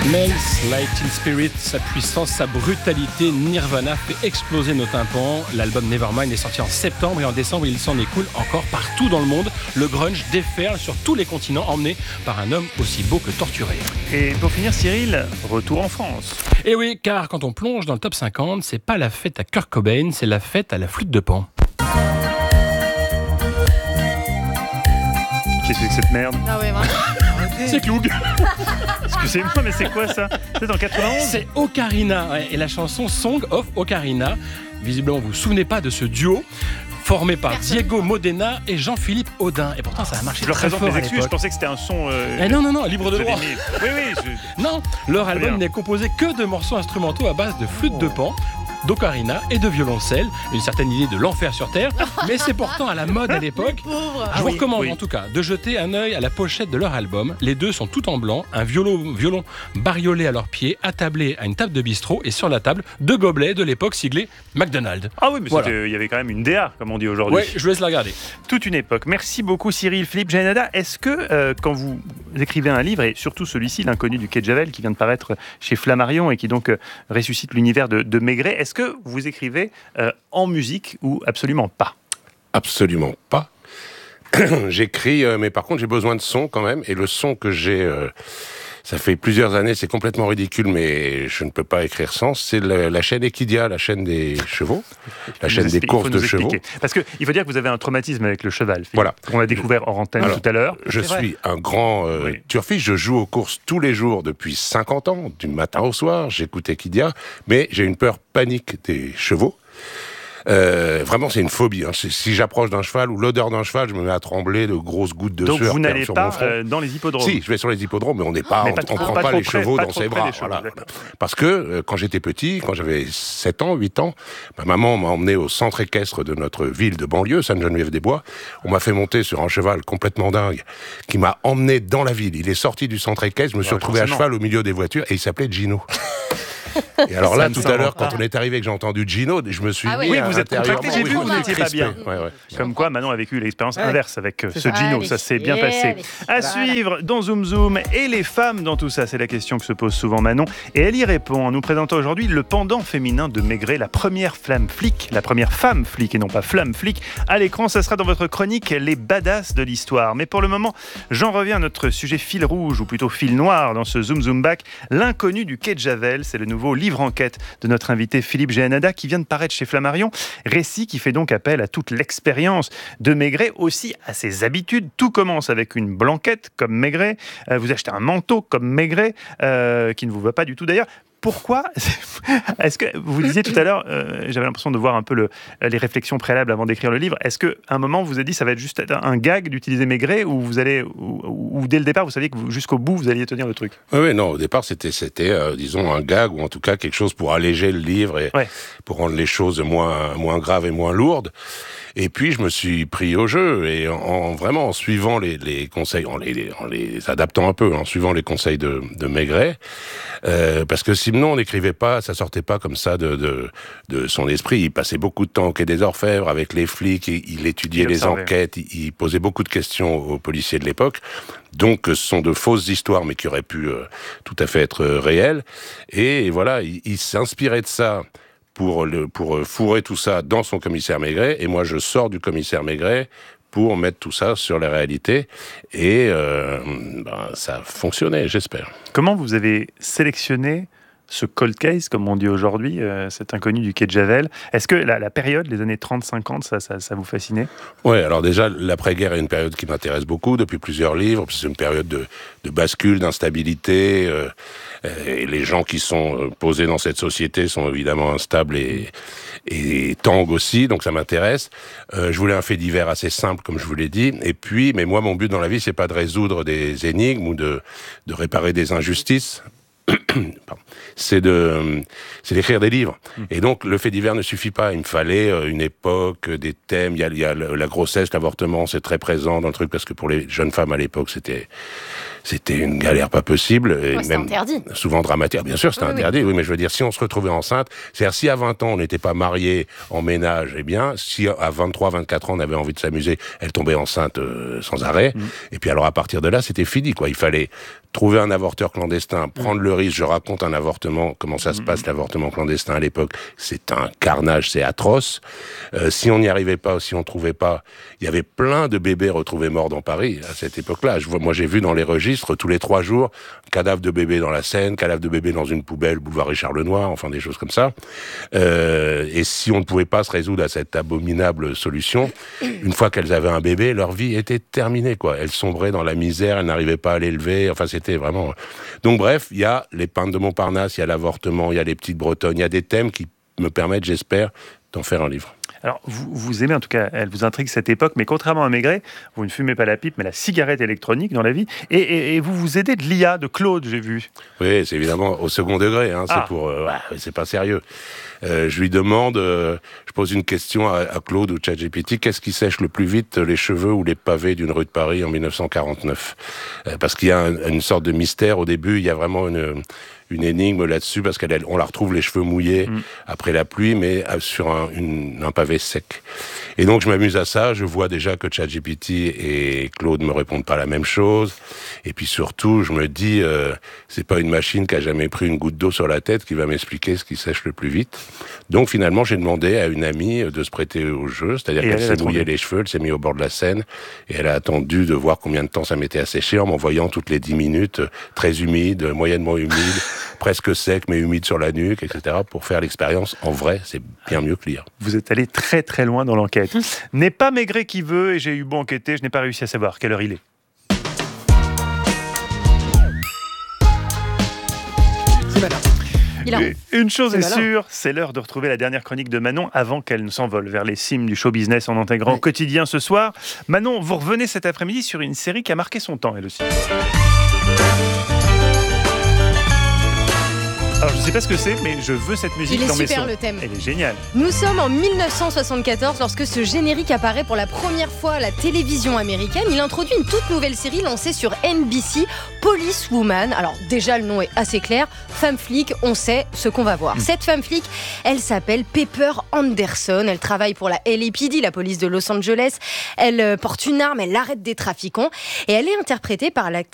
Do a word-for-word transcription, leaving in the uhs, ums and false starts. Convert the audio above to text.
Smells Like Teen Spirit, sa puissance, sa brutalité, Nirvana fait exploser nos tympans. L'album Nevermind est sorti en septembre et en décembre, il s'en écoule encore partout dans le monde. Le grunge déferle sur tous les continents, emmené par un homme aussi beau que torturé. Et pour finir, Cyril, retour en France. Et oui, car quand on plonge dans le top cinquante, c'est pas la fête à Kurt Cobain, c'est la fête à la flûte de Pan. Qu'est-ce que c'est que cette merde? Ah ouais, vraiment. C'est Cloug. Excusez-moi, mais c'est quoi ça? C'est en quatre-vingt-onze? C'est Ocarina, ouais, et la chanson Song of Ocarina. Visiblement, vous vous souvenez pas de ce duo formé par Personne. Diego Modena et Jean-Philippe Audin. Et pourtant, ça a marché Je leur très présente fort mes à excuses, je l'époque. pensais que c'était un son... Euh... Eh non, non, non, libre de vous avez droit. mis- Oui, oui, je... Non, leur album bien. n'est composé que de morceaux instrumentaux à base de flûte de Pan, d'ocarina et de violoncelle. Une certaine idée de l'enfer sur Terre, mais c'est pourtant à la mode à l'époque. Pauvre. Je vous oui, recommande oui. en tout cas de jeter un œil à la pochette de leur album. Les deux sont tout en blanc, un violon, violon bariolé à leurs pieds, attablé à une table de bistrot et sur la table, deux gobelets de l'époque siglés McDonald's. Ah oui, mais Voilà. c'était- il y avait quand même une D A, comme on dit aujourd'hui. Ouais, je vous laisse la regarder. Toute une époque. Merci beaucoup Cyril. Philippe Jaénada, est-ce que euh, quand vous écrivez un livre, et surtout celui-ci, L'inconnu du quai de Javel, qui vient de paraître chez Flammarion et qui donc euh, ressuscite l'univers de, de Maigret, est-ce que vous écrivez euh, en musique ou absolument pas? Absolument pas. J'écris, euh, mais par contre j'ai besoin de son quand même, et le son que j'ai, euh, ça fait plusieurs années, c'est complètement ridicule, mais je ne peux pas écrire sans, c'est la, la chaîne Equidia, la chaîne des chevaux, la chaîne des Il faut courses nous de chevaux. expliquer. Parce qu'il faut dire que vous avez un traumatisme avec le cheval, Philippe, Voilà. qu'on a découvert hors antenne Alors, tout à l'heure. Je C'est vrai. suis un grand euh, Oui. turfiste, je joue aux courses tous les jours depuis cinquante ans, du matin au soir, j'écoute Equidia, mais j'ai une peur panique des chevaux. Euh, vraiment, c'est une phobie. Hein. C'est- Si j'approche d'un cheval ou l'odeur d'un cheval, je me mets à trembler, de grosses gouttes de Donc sueur vous perdent n'allez sur pas mon front. euh, dans les hippodromes. Si, je vais sur les hippodromes, mais on n'est pas, Mais on, pas on trop- prend pas pas, trop les près, chevaux pas dans trop ses près bras. des chevaux, Voilà. d'accord. Parce que euh, quand j'étais petit, quand j'avais sept ans, huit ans, ma maman m'a emmené au centre équestre de notre ville de banlieue, Sainte-Geneviève-des-Bois. On m'a fait monter sur un cheval complètement dingue qui m'a emmené dans la ville. Il est sorti du centre équestre, je me suis Ouais, retrouvé à forcément. cheval au milieu des voitures et il s'appelait Gino. Et alors là, Ça ne tout à s'invente l'heure, quand pas. on est arrivé, que j'ai entendu Gino, je me suis Ah oui. mis Oui, à vous êtes intérieurement, contracté, j'ai vu, oui, vous n'étiez pas crispé. bien. Ouais, ouais. Comme quoi, Manon a vécu l'expérience Ouais. inverse avec euh, C'est ce ça. Gino, Allez. ça s'est bien Et passé. allez. À Voilà. suivre dans Zoom Zoom, et les femmes dans tout ça, c'est la question que se pose souvent Manon. Et elle y répond en nous présentant aujourd'hui le pendant féminin de Maigret, la première flamme flic, la première femme flic et non pas flamme flic. À l'écran, ça sera dans votre chronique Les badass de l'histoire. Mais pour le moment, j'en reviens à notre sujet fil rouge, ou plutôt fil noir dans ce Zoom Zoom Back. L'inconnu du quai de Javel, c'est le nouveau livre enquête de notre invité Philippe Jaénada qui vient de paraître chez Flammarion. Récit qui fait donc appel à toute l'expérience de Maigret, aussi à ses habitudes. Tout commence avec une blanquette comme Maigret. Euh, vous achetez un manteau comme Maigret, euh, qui ne vous va pas du tout d'ailleurs. Pourquoi? Est-ce que vous disiez tout à l'heure, euh, j'avais l'impression de voir un peu le, les réflexions préalables avant d'écrire le livre. Est-ce qu'à un moment vous avez dit ça va être juste un gag d'utiliser Maigret, ou vous allez, ou, ou dès le départ vous saviez que vous- jusqu'au bout vous alliez tenir le truc? Oui, oui, non, au départ, c'était, c'était euh, disons, un gag, ou en tout cas quelque chose pour alléger le livre et Ouais. pour rendre les choses moins, moins graves et moins lourdes. Et puis, je me suis pris au jeu, et en, en- vraiment en suivant les, les conseils, en les, en les adaptant un peu, en suivant les conseils de, de Maigret, euh, parce que sinon, on n'écrivait pas, ça sortait pas comme ça de, de, de son esprit. Il passait beaucoup de temps au Quai des Orfèvres avec les flics, et il étudiait Il les observait. enquêtes, il, il posait beaucoup de questions aux policiers de l'époque. Donc, ce sont de fausses histoires, mais qui auraient pu euh, tout à fait être euh, réelles. Et voilà, il, il s'inspirait de ça pour, le, pour euh, fourrer tout ça dans son commissaire Maigret. Et moi, je sors du commissaire Maigret pour mettre tout ça sur la réalité. Et euh, ben, ça a fonctionné, j'espère. Comment vous avez sélectionné ce cold case, comme on dit aujourd'hui, euh, cet inconnu du quai de Javel? Est-ce que la, la période, les années trente cinquante, ça, ça, ça vous fascinait? Ouais, alors déjà, l'après-guerre est une période qui m'intéresse beaucoup depuis plusieurs livres. C'est une période de, de bascule, d'instabilité. Euh, et les gens qui sont euh, posés dans cette société sont évidemment instables et, et tanguent aussi, donc ça m'intéresse. Euh, je voulais un fait divers assez simple, comme je vous l'ai dit. Et puis, mais moi, mon but dans la vie, c'est pas de résoudre des énigmes ou de, de réparer des injustices. c'est de, c'est d'écrire des livres. Mmh. Et donc, le fait divers ne suffit pas. Il me fallait une époque, des thèmes. Il y a, il y a la grossesse, l'avortement, c'est très présent dans le truc, parce que pour les jeunes femmes à l'époque, c'était, c'était une galère pas possible. Et ouais, même interdit. Souvent dramatique. Bien sûr, c'était oui, interdit, oui. oui, mais je veux dire, si on se retrouvait enceinte, c'est-à-dire, si à vingt ans, on n'était pas mariés en ménage, eh bien, si à vingt-trois, vingt-quatre ans, on avait envie de s'amuser, elle tombait enceinte euh, sans arrêt. Mmh. Et puis alors, à partir de là, c'était fini, quoi. Il fallait trouver un avorteur clandestin, prendre mmh. le risque. Je raconte un avortement, comment ça se passe, mmh. l'avortement clandestin à l'époque. C'est un carnage, c'est atroce. Euh, si on n'y arrivait pas, si on trouvait pas, il y avait plein de bébés retrouvés morts dans Paris à cette époque-là. Je vois, moi, j'ai vu dans les registres, tous les trois jours, cadavre de bébé dans la Seine, cadavre de bébé dans une poubelle, boulevard Richard Lenoir, enfin des choses comme ça. Euh, et si on ne pouvait pas se résoudre à cette abominable solution, une fois qu'elles avaient un bébé, leur vie était terminée, quoi. Elles sombraient dans la misère, elles n'arrivaient pas à l'élever, enfin c'était vraiment... Donc bref, il y a les peintres de Montparnasse, il y a l'avortement, il y a les petites Bretonnes, il y a des thèmes qui me permettent, j'espère, d'en faire un livre. Alors, vous, vous aimez, en tout cas, elle vous intrigue cette époque, mais contrairement à Maigret, vous ne fumez pas la pipe, mais la cigarette électronique dans la vie, et, et, et vous vous aidez de l'I A, de Claude, j'ai vu. Oui, c'est évidemment au second degré, hein, ah. c'est pour... Euh, ouais, c'est pas sérieux. Euh, je lui demande, euh, je pose une question à, à Claude ou ChatGPT, qu'est-ce qui sèche le plus vite, les cheveux ou les pavés d'une rue de Paris en dix-neuf cent quarante-neuf? euh, Parce qu'il y a un, une sorte de mystère au début, il y a vraiment une... une énigme là-dessus, parce qu'on la retrouve les cheveux mouillés mmh. après la pluie, mais sur un, une, un pavé sec. Et donc, je m'amuse à ça. Je vois déjà que ChatGPT et Claude me répondent pas la même chose. Et puis surtout, je me dis, euh, c'est pas une machine qui a jamais pris une goutte d'eau sur la tête qui va m'expliquer ce qui sèche le plus vite. Donc, finalement, j'ai demandé à une amie de se prêter au jeu. C'est-à-dire et qu'elle s'est mouillée les cheveux, elle s'est mise au bord de la Seine, et elle a attendu de voir combien de temps ça mettait à sécher en m'envoyant toutes les dix minutes, très humide, moyennement humide, presque sec mais humide sur la nuque, et cetera, pour faire l'expérience en vrai. C'est bien mieux que lire. Vous êtes allé très très loin dans l'enquête. N'est pas Maigret qui veut, et j'ai eu beau enquêter, je n'ai pas réussi à savoir quelle heure il est. C'est malin. Il a... Une chose c'est est malin. sûre, c'est l'heure de retrouver la dernière chronique de Manon avant qu'elle ne s'envole vers les cimes du show business en intégrant ouais. Quotidien ce soir. Manon, vous revenez cet après-midi sur une série qui a marqué son temps, elle aussi. Alors, je ne sais pas ce que c'est, mais je veux cette musique Il est dans mes super sons. le thème. Elle est géniale. Nous sommes en dix-neuf cent soixante-quatorze lorsque ce générique apparaît pour la première fois à la télévision américaine. Il introduit une toute nouvelle série lancée sur N B C, Police Woman. Alors déjà le nom est assez clair, femme flic, on sait ce qu'on va voir. Mmh. Cette femme flic, elle s'appelle Pepper Anderson. Elle travaille pour la L A P D, la police de Los Angeles. Elle porte une arme, elle arrête des trafiquants et elle est interprétée par l'actrice